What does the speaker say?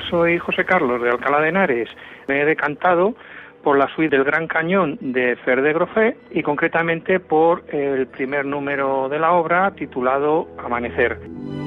soy José Carlos de Alcalá de Henares. Me he decantado por la suite del Gran Cañón de Fer de Groffé y concretamente por el primer número de la obra titulado Amanecer.